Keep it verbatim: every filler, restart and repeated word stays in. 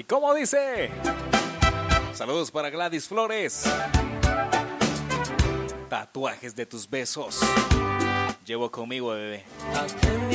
¿Cómo dice? Saludos para Gladys Flores. Tatuajes de tus besos llevo conmigo, bebé.